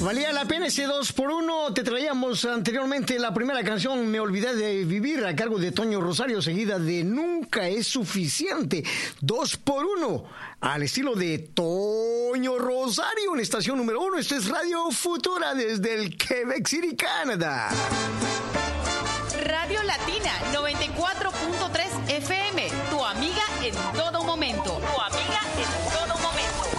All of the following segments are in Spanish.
Valía la pena ese 2x1. Te traíamos anteriormente la primera canción, Me Olvidé de Vivir, a cargo de Toño Rosario, seguida de Nunca es Suficiente. 2x1, al estilo de Toño Rosario, en estación número 1. Esto es Radio Futura desde el Quebec City, Canadá. Radio Latina 94.3 FM, tu amiga en todo momento. Tu amiga en todo momento.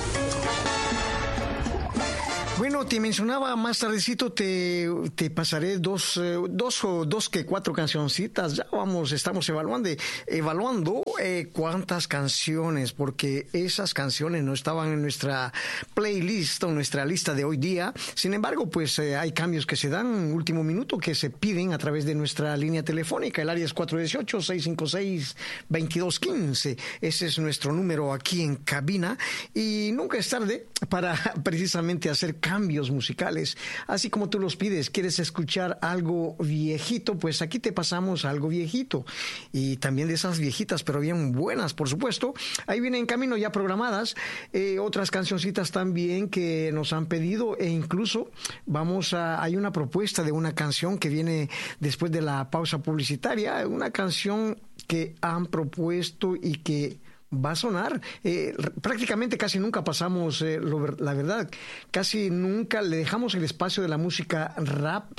Bueno, te mencionaba más tardecito, te pasaré dos que cuatro cancioncitas. Ya estamos evaluando cuántas canciones, porque esas canciones no estaban en nuestra playlist o nuestra lista de hoy día. Sin embargo, pues hay cambios que se dan en último minuto que se piden a través de nuestra línea telefónica. El área es 418-656-2215. Ese es nuestro número aquí en cabina y nunca es tarde para precisamente hacer cambios musicales, así como tú los pides. ¿Quieres escuchar algo viejito? Pues aquí te pasamos algo viejito, y también de esas viejitas, pero bien buenas, por supuesto. Ahí vienen en camino ya programadas otras cancioncitas también que nos han pedido, e incluso hay una propuesta de una canción que viene después de la pausa publicitaria, una canción que han propuesto y que va a sonar. Prácticamente casi nunca pasamos, la verdad, casi nunca le dejamos el espacio de la música rap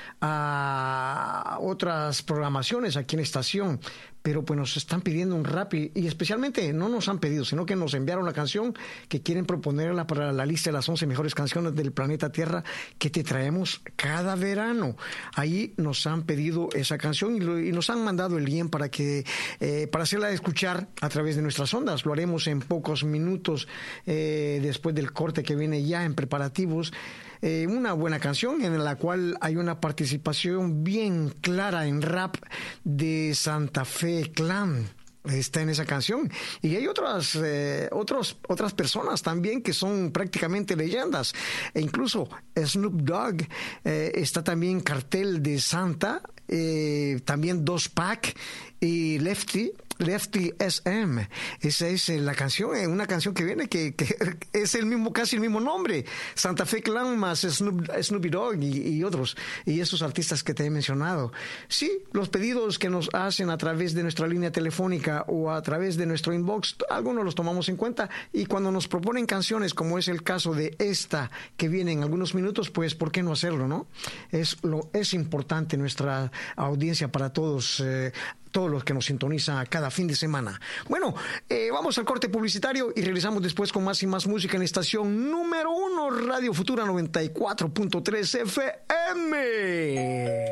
a otras programaciones aquí en estación, pero pues nos están pidiendo un rap y especialmente no nos han pedido, sino que nos enviaron la canción que quieren proponerla para la lista de las 11 mejores canciones del planeta Tierra que te traemos cada verano. Ahí nos han pedido esa canción y nos han mandado el link para hacerla escuchar a través de nuestras ondas. Lo haremos en pocos minutos después del corte que viene ya en preparativos. Una buena canción en la cual hay una participación bien clara en rap de Santa Fe Clan. Está en esa canción, y hay otras personas también que son prácticamente leyendas, e incluso Snoop Dogg, está también Cartel de Santa, también 2Pac y Lefty SM. Esa es la canción, una canción que viene que es casi el mismo nombre, Santa Fe Clan más Snoopy Dogg y otros, y esos artistas que te he mencionado. Sí, los pedidos que nos hacen a través de nuestra línea telefónica o a través de nuestro inbox, algunos los tomamos en cuenta, y cuando nos proponen canciones, como es el caso de esta que viene en algunos minutos, pues ¿por qué no hacerlo, no? Es importante nuestra audiencia para todos los que nos sintonizan cada fin de semana. Bueno, vamos al corte publicitario y regresamos después con más y más música en estación número 1, Radio Futura 94.3 FM.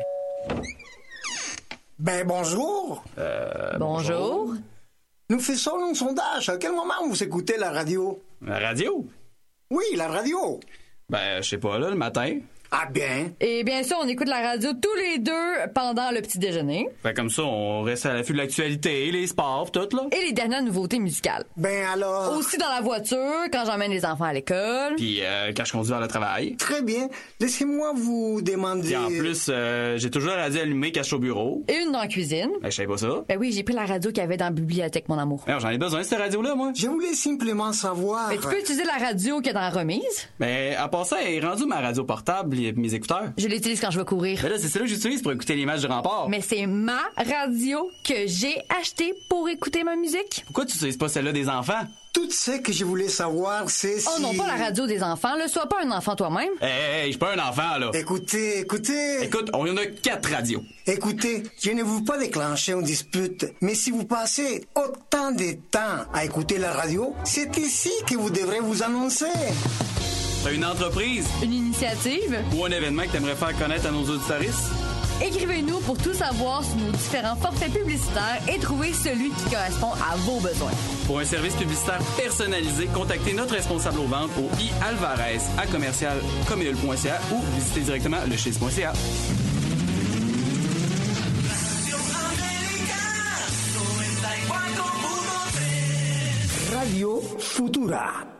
Ben bonjour. Bonjour. Nous faisons un sondage. À quel moment vous écoutez la radio? La radio? Oui, la radio. Ben, je sais pas, là, le matin. Ah bien. Et bien sûr, on écoute la radio tous les deux pendant le petit déjeuner. Fait comme ça, on reste à l'affût de l'actualité, les sports, tout, là. Et les dernières nouveautés musicales. Ben alors... Aussi dans la voiture, quand j'emmène les enfants à l'école. Puis quand je conduis vers le travail. Très bien. Laissez-moi vous demander... Puis en plus, j'ai toujours la radio allumée quand je suis au bureau. Et une dans la cuisine. Ben, je savais pas ça. Ben oui, j'ai pris la radio qu'il y avait dans la bibliothèque, mon amour. Ben, j'en ai besoin de cette radio-là, moi. Je voulais simplement savoir... Mais tu peux utiliser la radio qu'il y a dans la remise. Ben, en passant, elle est rendue ma radio portable et mes écouteurs. Je l'utilise quand je vais courir. Ben là, c'est celle-là que j'utilise pour écouter les matchs du Rempart. Mais c'est ma radio que j'ai achetée pour écouter ma musique. Pourquoi tu utilises pas celle-là des enfants? Tout ce que je voulais savoir, c'est si... Oh non, pas la radio des enfants, là. Sois pas un enfant toi-même. Hey, je suis pas un enfant, là. Écoutez... Écoute, on y en a 4 radios. Écoutez, je ne veux pas déclencher une dispute, mais si vous passez autant de temps à écouter la radio, c'est ici que vous devrez vous annoncer. T'as une entreprise? Une initiative? Ou un événement que t'aimerais faire connaître à nos auditoristes? Écrivez-nous pour tout savoir sur nos différents forfaits publicitaires et trouver celui qui correspond à vos besoins. Pour un service publicitaire personnalisé, contactez notre responsable aux ventes au ialvarez@commercial.ca ou visitez directement lechiz.ca. Radio Futura.